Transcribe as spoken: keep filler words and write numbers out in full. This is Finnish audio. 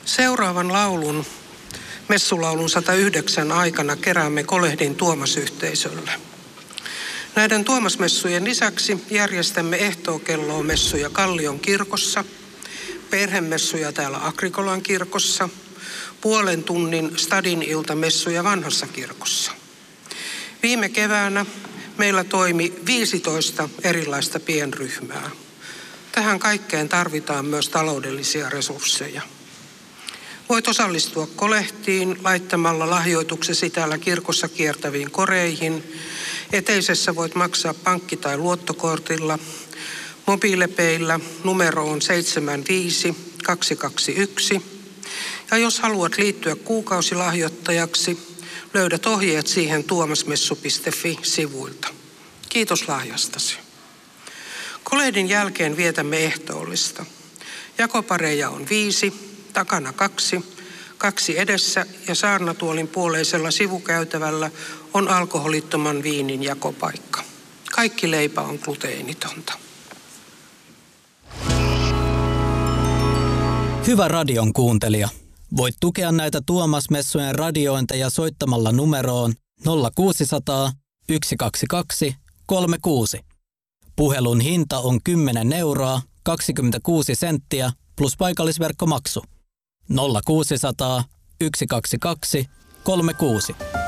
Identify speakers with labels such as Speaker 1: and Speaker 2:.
Speaker 1: Seuraavan laulun, messulaulun sata yhdeksän aikana keräämme Kolehdin Tuomas-yhteisölle. Näiden Tuomasmessujen lisäksi järjestämme ehtookelloa messuja Kallion kirkossa, perhemessuja täällä Agrikolan kirkossa, puolen tunnin stadin iltamessuja Vanhassa kirkossa. Viime keväänä meillä toimi viisitoista erilaista pienryhmää. Tähän kaikkeen tarvitaan myös taloudellisia resursseja. Voit osallistua kolehtiin laittamalla lahjoituksesi täällä kirkossa kiertäviin koreihin. Eteisessä voit maksaa pankki- tai luottokortilla. Mobiilepeillä numero on seitsemän viisi kaksi kaksi yksi. Ja jos haluat liittyä kuukausilahjoittajaksi, löydät ohjeet siihen tuomasmessu piste fi-sivuilta. Kiitos lahjastasi. Kolehdin jälkeen vietämme ehtoollista. Jakopareja on viisi, takana kaksi, kaksi edessä ja saarnatuolin puoleisella sivukäytävällä on alkoholittoman viinin jakopaikka. Kaikki leipä on gluteenitonta.
Speaker 2: Hyvä radion kuuntelija. Voit tukea näitä Tuomas-messujen radiointeja soittamalla numeroon nolla kuusi nolla nolla yksi kaksi kaksi kolme kuusi. Puhelun hinta on kymmenen euroa kaksikymmentäkuusi senttiä plus paikallisverkkomaksu. nolla kuusi nolla nolla yksi kaksi kaksi kolme kuusi.